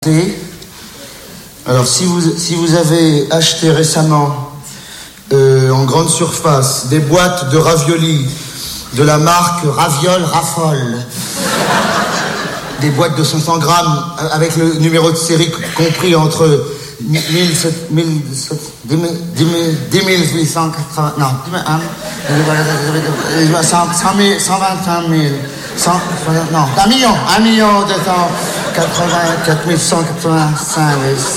Alors si vous avez acheté récemment en grande surface des boîtes de raviolis de la marque Raviol Raffole, des boîtes de 500 grammes avec le numéro de série compris entre 1880, non, 121 000, 1 million 284 185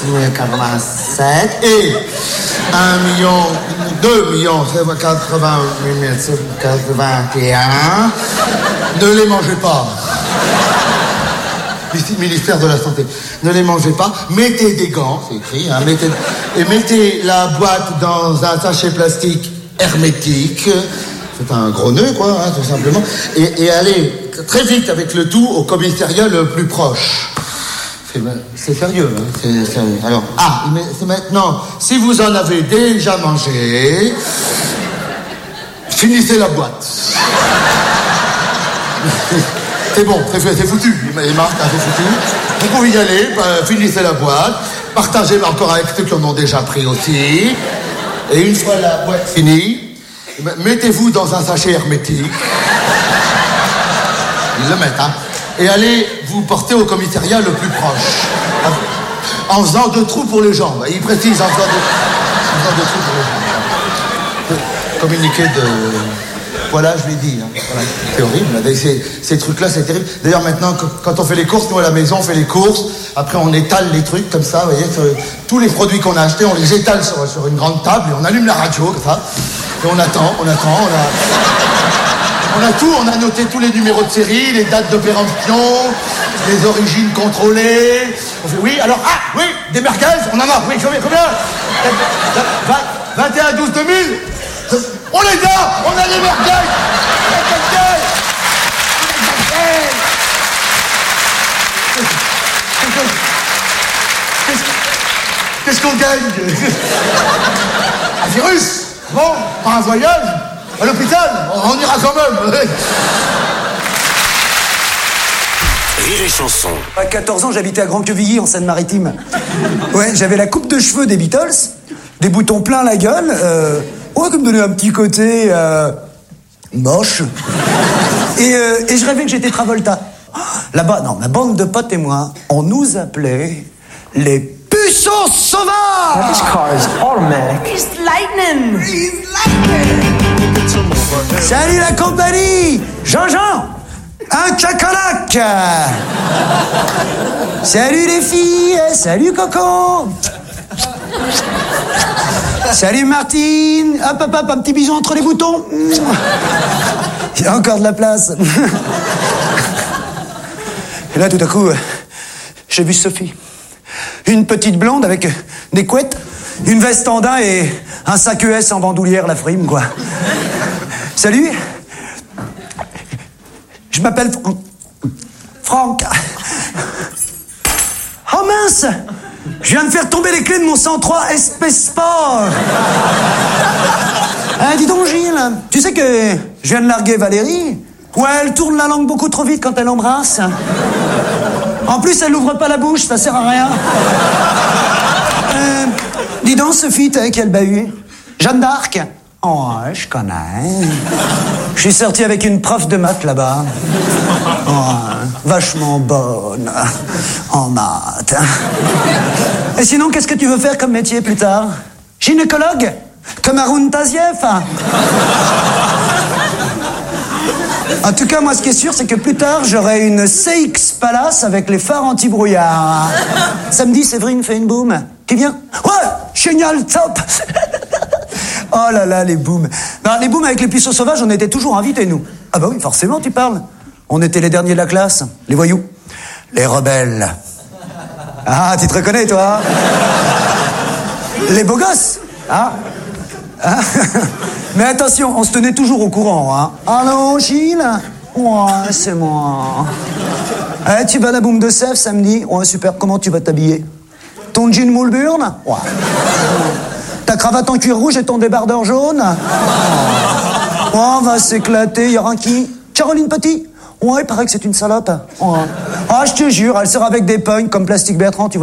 087 et 2 88 781. Ne les mangez pas. Ministère de la Santé. Ne les mangez pas. Mettez des gants, c'est écrit, hein, mettez la boîte dans un sachet plastique hermétique. C'est un gros nœud, quoi, hein, tout simplement. Et allez très vite avec le tout au commissariat le plus proche. C'est sérieux, hein, c'est sérieux. Alors, mais c'est maintenant, si vous en avez déjà mangé, finissez la boîte. C'est bon, c'est foutu. Les marques, c'est foutu. Vous pouvez y aller, finissez la boîte, partagez encore avec ceux qui en ont déjà pris aussi. Et une fois la boîte finie, mettez-vous dans un sachet hermétique. Ils le mettent, hein. Et allez vous porter au commissariat le plus proche. En faisant 2 trous pour les jambes. Il précise en faisant 2 trous pour les jambes. Communiqué de... Voilà, je l'ai dit. Hein. Voilà. C'est horrible. Ces trucs-là, c'est terrible. D'ailleurs, maintenant, quand on fait les courses, nous à la maison, on fait les courses. Après, on étale les trucs comme ça. Vous voyez, tous les produits qu'on a achetés, on les étale sur une grande table et on allume la radio comme ça. Et on attend. On a tout. On a noté tous les numéros de série, les dates de péremption, les origines contrôlées. On fait oui. Alors, oui, des merguez. On en a. Oui, combien 21 12 2000. On les a. On a les merguez. Qu'est-ce qu'on gagne? Un virus? Bon, pas un voyage? À l'hôpital? On ira quand même. Rire et chanson. À 14 ans, j'habitais à Grand-Quevilly, en Seine-Maritime. Ouais, j'avais la coupe de cheveux des Beatles, des boutons plein la gueule, qui me donnait un petit côté moche. Et je rêvais que j'étais Travolta. Là-bas, non, ma bande de potes et moi, on nous appelait les puceaux sauvages. This car is automatic. It's lightning. Salut la compagnie. Jean-Jean, un cacalac. Salut les filles. Salut Coco. Salut Martine. Hop, un petit bisou entre les boutons. Il y a encore de la place. Et là, tout à coup, j'ai vu Sophie. Une petite blonde avec des couettes, une veste en daim et un sac ES en bandoulière, la frime, quoi. Salut. Je m'appelle Franck. Oh mince! Je viens de faire tomber les clés de mon 103 SP Sport. Dis donc, Gilles, tu sais que je viens de larguer Valérie? Ouais, elle tourne la langue beaucoup trop vite quand elle embrasse. En plus, elle n'ouvre pas la bouche, ça sert à rien. Dis donc, Sophie, t'as quel bahut? Jeanne d'Arc? Oh, je connais. Je suis sorti avec une prof de maths là-bas. Oh, vachement bonne. En maths. Et sinon, qu'est-ce que tu veux faire comme métier plus tard? Gynécologue? Comme Haroun Tazieff? En tout cas, moi, ce qui est sûr, c'est que plus tard, j'aurai une CX Palace avec les phares anti-brouillard. Samedi, Séverine fait une boum. Qui vient? Ouais, génial, top. Oh là là, les booms. Non, les booms avec les puceaux sauvages, on était toujours invités, nous. Ah bah oui, forcément, tu parles. On était les derniers de la classe, les voyous, les rebelles. Ah, tu te reconnais, toi? Les beaux gosses, hein? Mais attention, on se tenait toujours au courant, hein. Allô, Gilles? Ouais, c'est moi. Tu vas à la boum de Sèvres samedi? Ouais, super, comment tu vas t'habiller? Ton jean Moulburn? Ouais. Ta cravate en cuir rouge et ton débardeur jaune? Oh, on va s'éclater, y aura qui? Caroline Petit? Ouais, il paraît que c'est une salope. Ouais. Ah, je te jure, elle sort avec des punks comme Plastique Bertrand, tu vois.